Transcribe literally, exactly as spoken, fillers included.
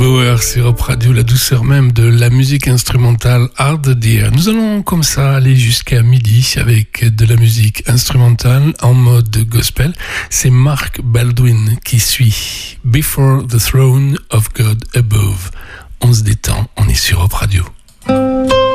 Bauer sur Hop Radio, la douceur même de la musique instrumentale Hard Deer. Nous allons comme ça aller jusqu'à midi avec de la musique instrumentale en mode gospel. C'est Mark Baldwin qui suit Before the Throne of God Above. On se détend, on est sur Hop Radio.